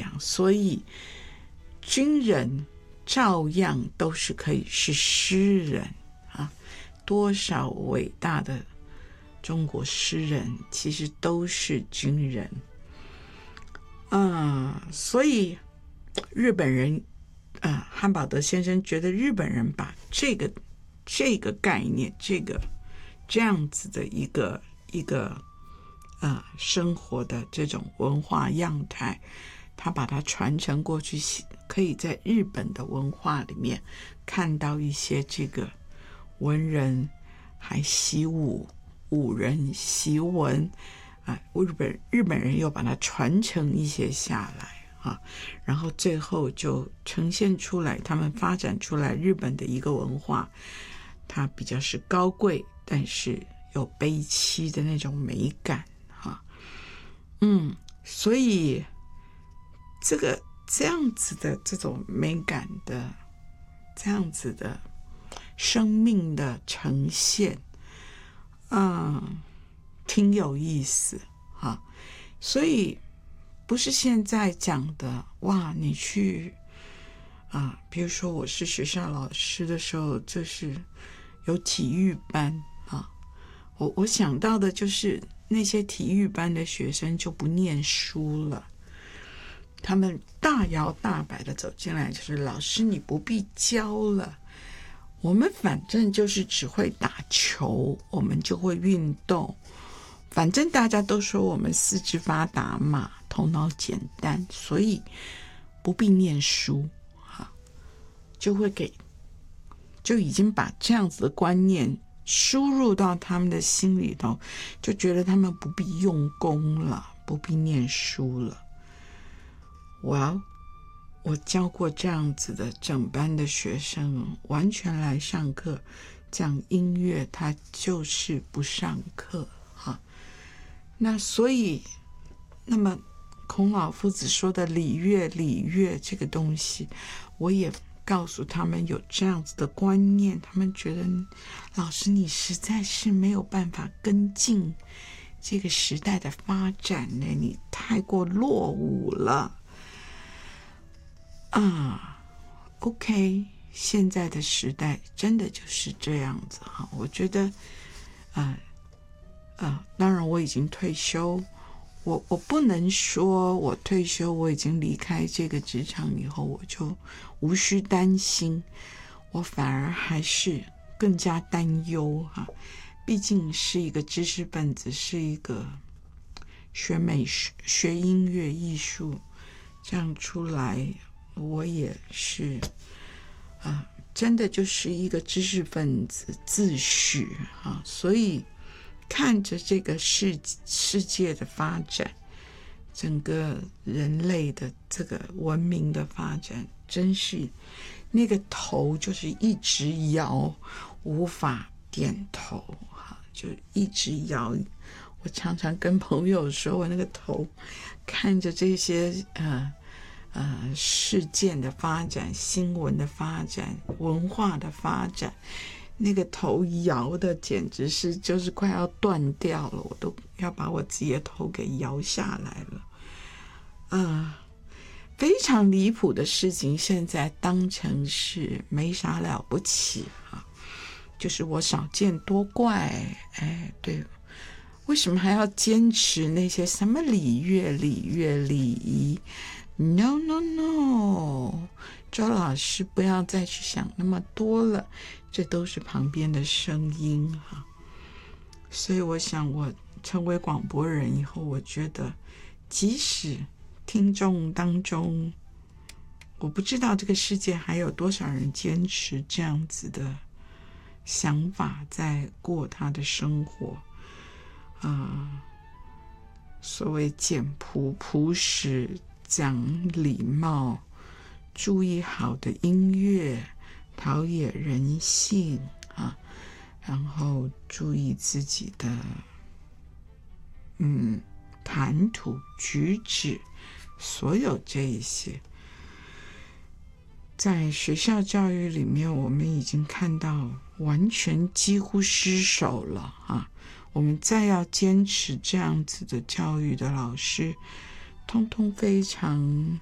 样，所以军人照样都是可以是诗人啊！多少伟大的中国诗人其实都是军人所以日本人汉堡德先生觉得日本人把这个概念，这样子的一个生活的这种文化样态，他把它传承过去，可以在日本的文化里面看到一些这个文人还习武，武人习文日本人又把它传承一些下来然后最后就呈现出来，他们发展出来日本的一个文化，它比较是高贵，但是有悲戚的那种美感所以这样子的这种美感的这样子的生命的呈现挺有意思所以不是现在讲的哇你去比如说我是学校老师的时候，就是有体育班我想到的就是那些体育班的学生就不念书了，他们大摇大摆的走进来，就是老师你不必教了，我们反正就是只会打球，我们就会运动，反正大家都说我们四肢发达嘛，头脑简单，所以不必念书就已经把这样子的观念输入到他们的心里头，就觉得他们不必用功了，不必念书了。我教过这样子的整班的学生，完全来上课讲音乐，他就是不上课那所以那么孔老夫子说的礼乐这个东西，我也告诉他们有这样子的观念，他们觉得老师你实在是没有办法跟进这个时代的发展呢，你太过落伍了OK， 现在的时代真的就是这样子我觉得当然我已经退休，我不能说我退休我已经离开这个职场以后我就无需担心，我反而还是更加担忧毕竟是一个知识分子，是一个学美学音乐艺术这样出来，我也是真的就是一个知识分子自诩所以看着这个世界的发展，整个人类的这个文明的发展，真是那个头就是一直摇，无法点头就一直摇。我常常跟朋友说，我那个头看着这些事件的发展，新闻的发展，文化的发展，那个头摇的简直是就是快要断掉了，我都要把我自己的头给摇下来了非常离谱的事情现在当成是没啥了不起就是我少见多怪对，为什么还要坚持那些什么礼乐礼仪？No no no， 周老师不要再去想那么多了，这都是旁边的声音所以我想我成为广播人以后，我觉得即使听众当中我不知道这个世界还有多少人坚持这样子的想法在过他的生活所谓简朴实，讲礼貌，注意好的音乐，陶冶人性然后注意自己的谈吐举止，所有这一些在学校教育里面我们已经看到完全几乎失手了我们再要坚持这样子的教育的老师通通非常